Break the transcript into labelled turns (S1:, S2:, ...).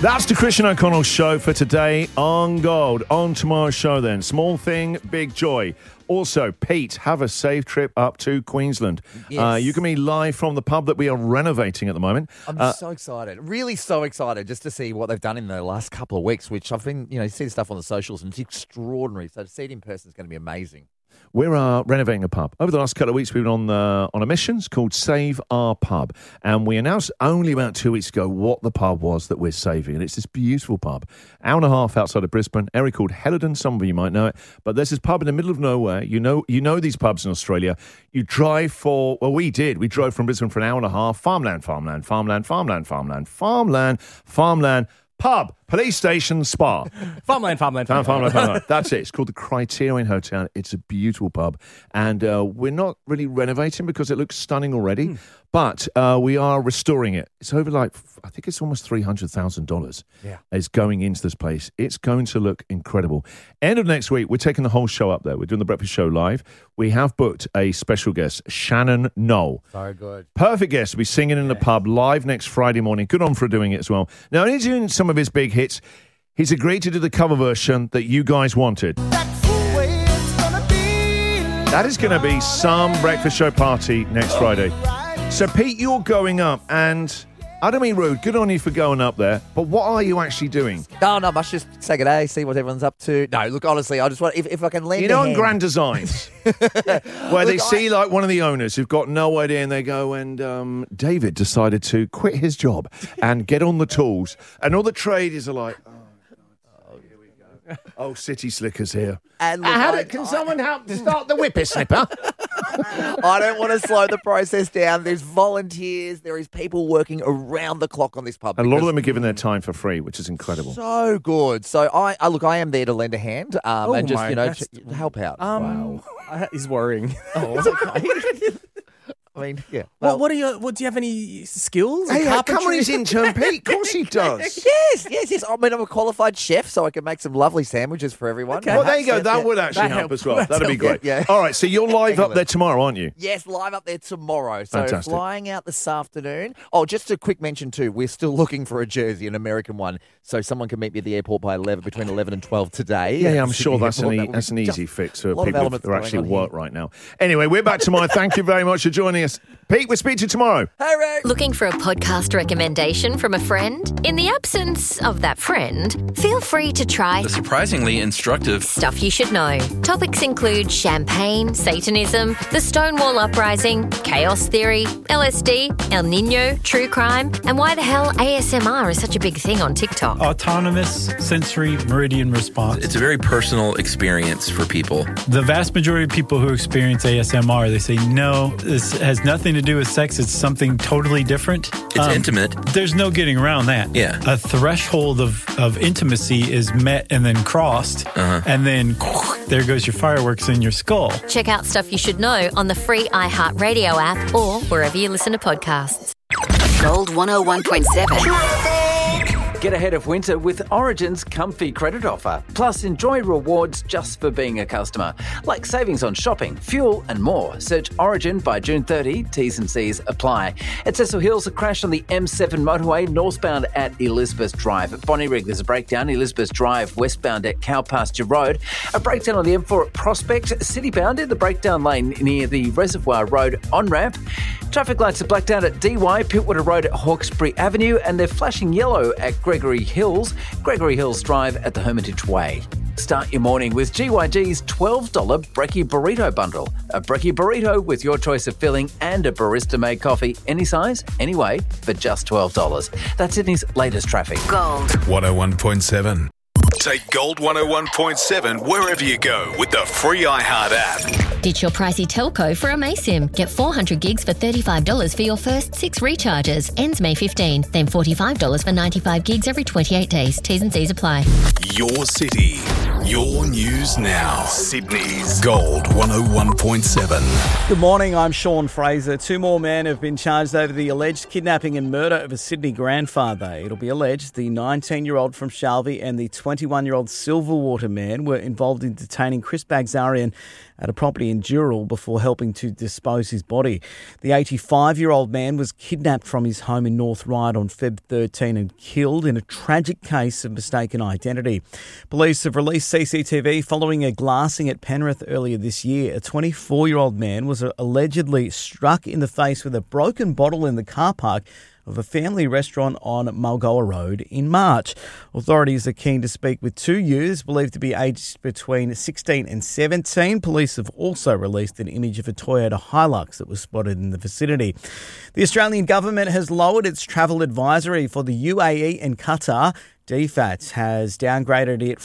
S1: That's the Christian O'Connell show for today on Gold. On tomorrow's show then, small thing, big joy. Also, Pete, have a safe trip up to Queensland.
S2: Yes.
S1: You can be live from the pub that we are renovating at the moment.
S2: I'm so excited, really so excited just to see what they've done in the last couple of weeks, which I've been, see the stuff on the socials and it's extraordinary. So to see it in person is going to be amazing.
S1: We're renovating a pub. Over the last couple of weeks, we've been on a mission called Save Our Pub. And we announced only about 2 weeks ago what the pub was that we're saving. And it's this beautiful pub, hour and a half outside of Brisbane, area called Helidon. Some of you might know it. But there's this pub in the middle of nowhere. You know these pubs in Australia. You drive we did. We drove from Brisbane for an hour and a half. Farmland. Pub, police station, spa.
S3: Farmland.
S1: That's it. It's called the Criterion Hotel. It's a beautiful pub. And we're not really renovating because it looks stunning already. But we are restoring it. It's over I think it's almost $300,000 is going into this place. It's going to look incredible. End of next week, we're taking the whole show up there. We're doing the breakfast show live. We have booked a special guest, Shannon Knoll.
S2: So good.
S1: Perfect guest to be singing in the pub live next Friday morning. Good on for doing it as well. Now, he's doing some of his big hits. He's agreed to do the cover version that you guys wanted. That is going to be some breakfast show party next Friday. So, Pete, you're going up, and I don't mean rude. Good on you for going up there. But what are you actually doing?
S2: No, not much. Just say good day, see what everyone's up to. No, look, honestly, I just want, if I can lend a
S1: on
S2: hand.
S1: Grand Designs, where they see one of the owners who've got no idea, and they go, and David decided to quit his job and get on the tools. And all the traders are like, here we go. Oh, City Slickers here.
S2: And look,
S1: can someone help to start the whippersnipper?
S2: I don't want to slow the process down. There's volunteers. There is people working around the clock on this pub.
S1: And a lot of them are giving their time for free, which is incredible.
S2: So good. So I am there to lend a hand and just help out.
S1: Wow,
S3: He's worrying.
S2: Oh, it's okay. I mean, yeah.
S3: Well, do you have any skills?
S1: Hey, come on, he's intern, Pete. Of course he does.
S2: Yes. I mean, I'm a qualified chef, so I can make some lovely sandwiches for everyone.
S3: Okay.
S1: Well, there you go. That would actually help as well. That'd be great.
S2: Yeah.
S1: All right, so you're live up there tomorrow, aren't you?
S2: Yes, live up there tomorrow. So
S1: Fantastic.
S2: Flying out this afternoon. Oh, just a quick mention too, we're still looking for a jersey, an American one, so someone can meet me at the airport by between 11 and 12 today.
S1: Yeah, I'm sure that's an easy fix for people who are actually at work right now. Anyway, we're back tomorrow. Thank you very much for joining us. Pete, we'll speak to you tomorrow.
S2: Hooray!
S4: Looking for a podcast recommendation from a friend? In the absence of that friend, feel free to try
S5: The surprisingly instructive
S4: Stuff You Should Know. Topics include champagne, Satanism, the Stonewall Uprising, chaos theory, LSD, El Nino, true crime, and why the hell ASMR is such a big thing on TikTok.
S6: Autonomous sensory meridian response.
S5: It's a very personal experience for people.
S6: The vast majority of people who experience ASMR, they say, no, this has nothing to do with sex. It's something totally different.
S5: It's intimate.
S6: There's no getting around that.
S5: Yeah.
S6: A threshold of intimacy is met and then crossed, and then there goes your fireworks in your skull.
S4: Check out Stuff You Should Know on the free iHeartRadio app or wherever you listen to podcasts.
S7: Gold 101.7.
S8: Get ahead of winter with Origin's comfy credit offer. Plus, enjoy rewards just for being a customer, like savings on shopping, fuel and more. Search Origin by June 30. T's and C's apply. At Cecil Hills, a crash on the M7 motorway northbound at Elizabeth Drive. At Bonnyrigg, there's a breakdown. Elizabeth Drive westbound at Cowpasture Road. A breakdown on the M4 at Prospect. Citybound in the breakdown lane near the Reservoir Road on-ramp. Traffic lights are blacked out at DY, Pittwater Road at Hawkesbury Avenue, and they're flashing yellow at Gregory Hills Drive at the Hermitage Way. Start your morning with GYG's $12 Brekkie Burrito Bundle. A Brekkie Burrito with your choice of filling and a barista-made coffee, any size, any way, for just $12. That's Sydney's latest traffic.
S7: Gold
S9: 101.7. Take Gold 101.7 wherever you go with the free iHeart app.
S4: Ditch your pricey telco for a Maysim. Get 400 gigs for $35 for your first 6 recharges. Ends May 15. Then $45 for 95 gigs every 28 days. T's and C's apply.
S9: Your city, your news now. Sydney's Gold 101.7.
S3: Good morning, I'm Sean Fraser. 2 more men have been charged over the alleged kidnapping and murder of a Sydney grandfather. It'll be alleged the 19-year-old from Shalby and the 21-year-old Silverwater man were involved in detaining Chris Bagzarian at a property in Dural before helping to dispose his body. The 85-year-old man was kidnapped from his home in North Ryde on Feb 13 and killed in a tragic case of mistaken identity. Police have released CCTV following a glassing at Penrith earlier this year. A 24-year-old man was allegedly struck in the face with a broken bottle in the car park of a family restaurant on Mulgoa Road in March. Authorities are keen to speak with two youths believed to be aged between 16 and 17. Police have also released an image of a Toyota Hilux that was spotted in the vicinity. The Australian government has lowered its travel advisory for the UAE and Qatar. DFAT has downgraded it